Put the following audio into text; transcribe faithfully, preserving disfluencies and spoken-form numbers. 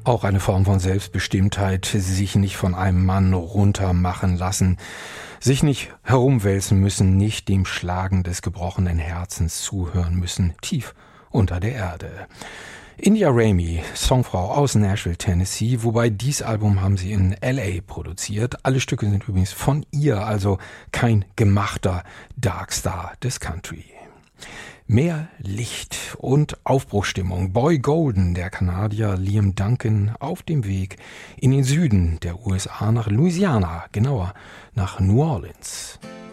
Auch eine Form von Selbstbestimmtheit, sich nicht von einem Mann runtermachen lassen, sich nicht herumwälzen müssen, nicht dem Schlagen des gebrochenen Herzens zuhören müssen, tief unter der Erde. India Ramey, Songfrau aus Nashville, Tennessee, wobei dies Album haben sie in L A produziert. Alle Stücke sind übrigens von ihr, also kein gemachter Darkstar des Country. Mehr Licht und Aufbruchstimmung. Boy Golden, der Kanadier Liam Duncan, auf dem Weg in den Süden der U S A nach Louisiana, genauer nach New Orleans.